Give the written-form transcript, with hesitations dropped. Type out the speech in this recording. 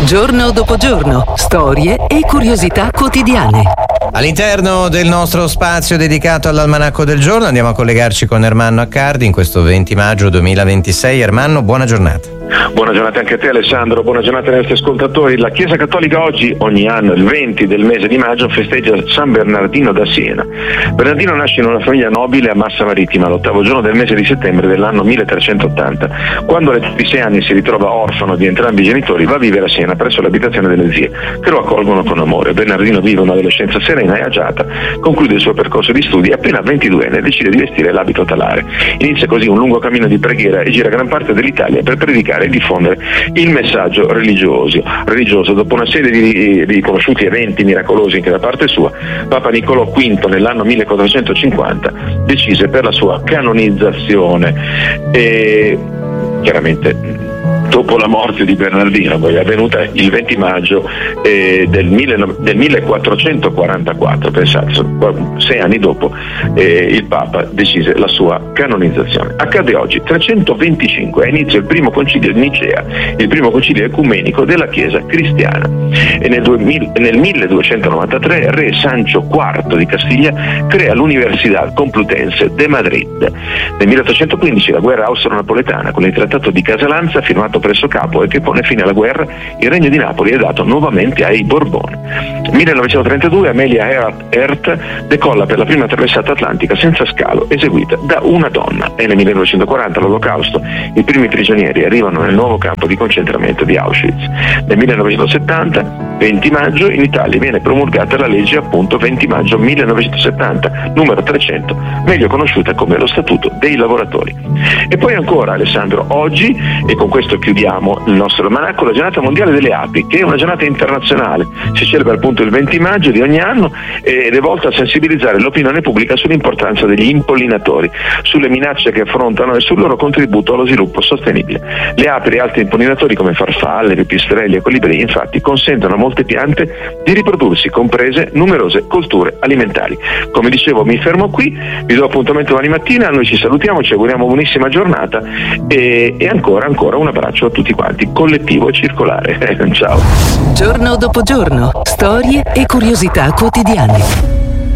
Giorno dopo giorno, storie e curiosità quotidiane. All'interno del nostro spazio dedicato all'almanacco del giorno andiamo a collegarci con Ermanno Accardi in questo 20 maggio 2026. Ermanno, buona giornata. Buona giornata anche a te Alessandro, buona giornata ai nostri ascoltatori. La Chiesa Cattolica oggi, ogni anno, il 20 del mese di maggio, festeggia San Bernardino da Siena. Bernardino nasce in una famiglia nobile a Massa Marittima, l'8° giorno del mese di settembre dell'anno 1380. Quando all'età di 6 anni si ritrova orfano di entrambi i genitori, va a vivere a Siena presso l'abitazione delle zie, che lo accolgono con amore. Bernardino vive un'adolescenza serena e agiata, conclude il suo percorso di studi e appena 22enne decide di vestire l'abito talare. Inizia così un lungo cammino di preghiera e gira gran parte dell'Italia per predicare e diffondere il messaggio religioso. Dopo una serie di riconosciuti eventi miracolosi anche da parte sua, Papa Niccolò V nell'anno 1450 decise per la sua canonizzazione e chiaramente dopo la morte di Bernardino, poi è avvenuta il 20 maggio del 1444, pensate, 6 anni dopo il Papa decise la sua canonizzazione. Accade oggi, 325, a inizio il primo concilio di Nicea, il primo concilio ecumenico della Chiesa cristiana. E nel 1293 re Sancho IV di Castiglia crea l'Universidad Complutense de Madrid. Nel 1815 la guerra austro-napoletana con il trattato di Casalanza firmato presso Capo e che pone fine alla guerra, il regno di Napoli è dato nuovamente ai Borboni. 1932 Amelia Earhart decolla per la prima traversata atlantica senza scalo eseguita da una donna e nel 1940 all'Olocausto i primi prigionieri arrivano nel nuovo campo di concentramento di Auschwitz. Nel 1970, 20 maggio, in Italia viene promulgata la legge appunto 20 maggio 1970, numero 300, meglio conosciuta come lo Statuto dei lavoratori. E poi ancora Alessandro, oggi, e con questo chiudiamo il nostro almanacco, la giornata mondiale delle api, che è una giornata internazionale, si celebra appunto il 20 maggio di ogni anno ed è volta a sensibilizzare l'opinione pubblica sull'importanza degli impollinatori, sulle minacce che affrontano e sul loro contributo allo sviluppo sostenibile. Le api e altri impollinatori come farfalle, pipistrelli e colibri infatti consentono a molte piante di riprodursi, comprese numerose colture alimentari. Come dicevo, mi fermo qui, vi do appuntamento domani mattina, noi ci salutiamo, ci auguriamo buonissima giornata e ancora un abbraccio a tutti quanti, collettivo e circolare. Ciao. Giorno dopo giorno, storie e curiosità quotidiane.